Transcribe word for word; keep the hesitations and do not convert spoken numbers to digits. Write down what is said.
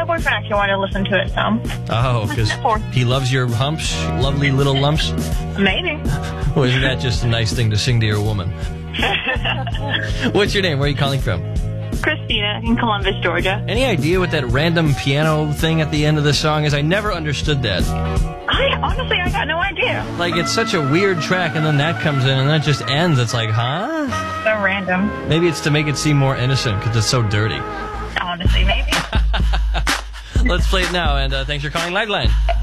my boyfriend actually wanted to listen to it, so. Oh, because he loves your humps, lovely little lumps? Maybe. Or isn't that just a nice thing to sing to your woman? What's your name? Where are you calling from? Christina in Columbus, Georgia. Any idea what that random piano thing at the end of the song is? I never understood that. I honestly, I got no idea. Like, it's such a weird track, and then that comes in, and then it just ends. It's like, huh? So random. Maybe it's to make it seem more innocent, because it's so dirty. Honestly, maybe. Let's play it now, and uh, thanks for calling Liveline.